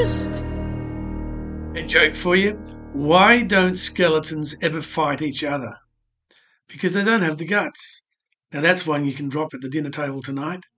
twist. A joke for you. Why don't skeletons ever fight each other? Because they don't have the guts. Now that's one you can drop at the dinner table tonight.